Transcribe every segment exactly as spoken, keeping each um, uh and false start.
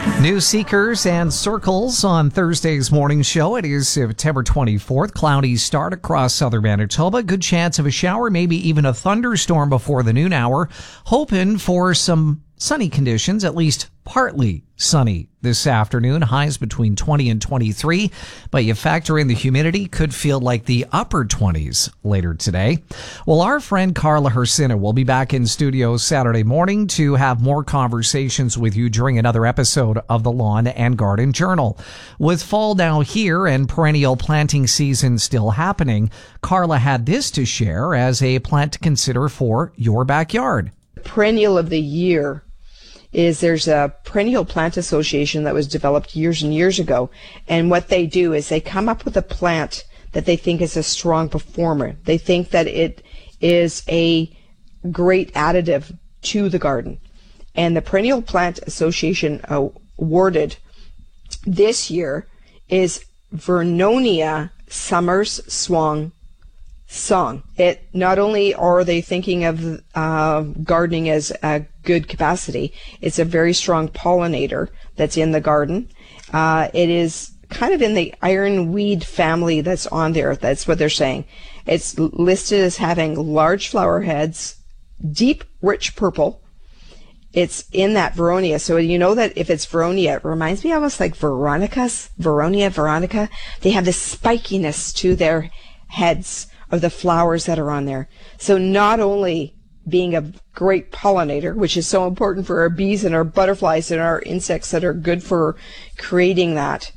New Seekers and Circles on Thursday's morning show. It is September twenty-fourth. Cloudy start across southern Manitoba. Good chance of a shower, maybe even a thunderstorm before the noon hour. Hoping for some sunny conditions, at least partly sunny this afternoon. Highs between twenty and twenty-three, but you factor in the humidity, could feel like the upper twenties later today. Well, our friend Carla Hersina will be back in studio Saturday morning to have more conversations with you during another episode of the Lawn and Garden Journal. With fall now here and perennial planting season still happening, Carla had this to share as a plant to consider for your backyard. Perennial of the year is there's a perennial plant association that was developed years and years ago, and what they do is they come up with a plant that they think is a strong performer. They think that it is a great additive to the garden, and the Perennial Plant Association awarded this year is Vernonia Summer's Swan Song. It not only are they thinking of uh, gardening as a good capacity, it's a very strong pollinator that's in the garden. Uh, it is kind of in the ironweed family that's on there. That's what they're saying. It's listed as having large flower heads, deep, rich purple. It's in that Veronia. So you know that if it's Veronia, it reminds me almost like Veronicas, Veronia, Veronica. They have this spikiness to their heads of the flowers that are on there. So not only being a great pollinator, which is so important for our bees and our butterflies and our insects that are good for creating that,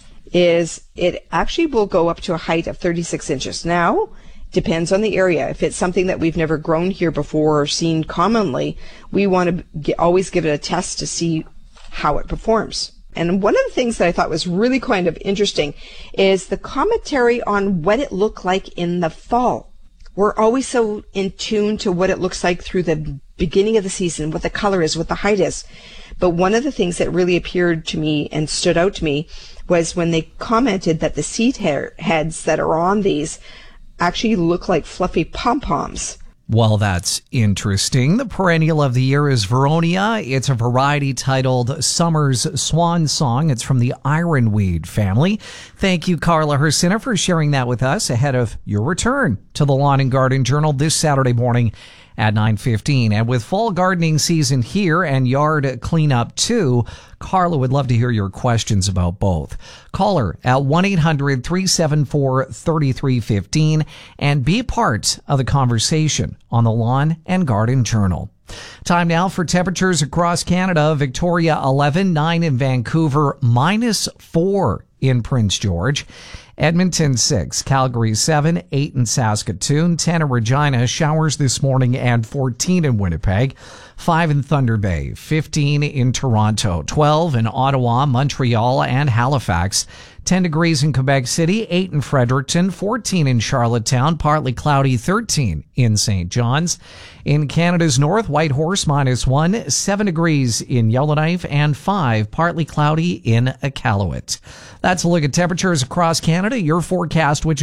is it actually will go up to a height of thirty-six inches. Now, depends on the area. If it's something that we've never grown here before or seen commonly, we want to get, always give it a test to see how it performs. And one of the things that I thought was really kind of interesting is the commentary on what it looked like in the fall. We're always so in tune to what it looks like through the beginning of the season, what the color is, what the height is. But one of the things that really appeared to me and stood out to me was when they commented that the seed heads that are on these actually look like fluffy pom-poms. Well, that's interesting. The perennial of the year is Veronia. It's a variety titled Summer's Swan Song. It's from the ironweed family. Thank you, Carla Hersina, for sharing that with us ahead of your return to the Lawn and Garden Journal this Saturday morning at nine fifteen. And with fall gardening season here and yard cleanup too, Carla would love to hear your questions about both. Call her at one eight hundred three seven four three three one five and be part of the conversation on the Lawn and Garden Journal. Time now for temperatures across Canada. Victoria eleven, nine in Vancouver, minus four in Prince George. Edmonton six, Calgary seven, eight in Saskatoon, ten in Regina, showers this morning, and fourteen in Winnipeg, five in Thunder Bay, fifteen in Toronto, twelve in Ottawa, Montreal, and Halifax, ten degrees in Quebec City, eight in Fredericton, fourteen in Charlottetown, partly cloudy, thirteen in Saint John's. In Canada's north, Whitehorse minus one, seven degrees in Yellowknife, and five partly cloudy in Iqaluit. That's a look at temperatures across Canada. Your forecast, which